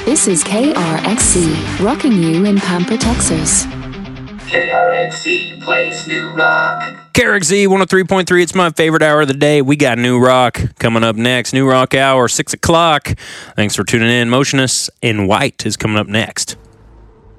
This is KRXC, rocking you in Pampa, Texas. KRXC plays new rock. KRXC 103.3, it's my favorite hour of the day. We got new rock coming up next. New rock hour, 6 o'clock. Thanks for tuning in. Motionless in White is coming up next.